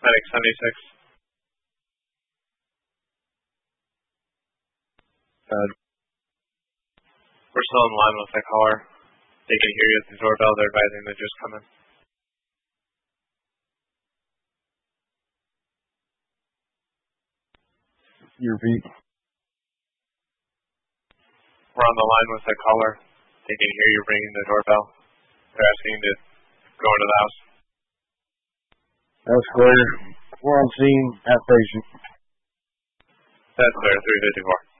Medic 76. We're still in line with the caller. They can hear you at the doorbell. They're advising to just come in. You repeat. We're on the line with the caller. They can hear you ringing the doorbell. They're asking to go into the house. That's clear. We're on scene at patient. That's clear. 354.